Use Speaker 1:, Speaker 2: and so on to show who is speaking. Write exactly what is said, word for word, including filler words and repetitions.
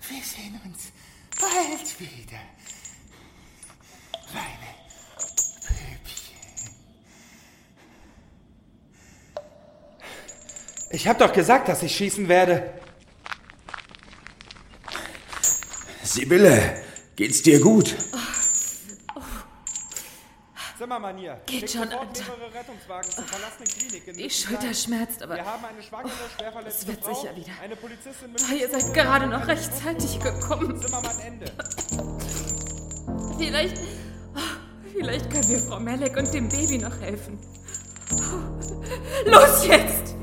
Speaker 1: Wir sehen uns bald wieder. Meine Püppchen. Ich hab doch gesagt, dass ich schießen werde.
Speaker 2: Sibylle, geht's dir gut?
Speaker 1: Zimmermann hier.
Speaker 3: Geht schon, Alter.
Speaker 1: Mehrere Rettungswagen zur verlassenen Klinik in
Speaker 3: Die Schulter schmerzt, aber
Speaker 1: Wir haben eine schwangere, schwer verletzte
Speaker 3: es wird
Speaker 1: Frau,
Speaker 3: sicher wieder.
Speaker 1: eine Polizistin mit
Speaker 3: Oh, ihr seid gerade noch rechtzeitig gekommen.
Speaker 1: Zimmermann Ende.
Speaker 3: Vielleicht, oh, vielleicht können wir Frau Melek und dem Baby noch helfen. Oh, los jetzt!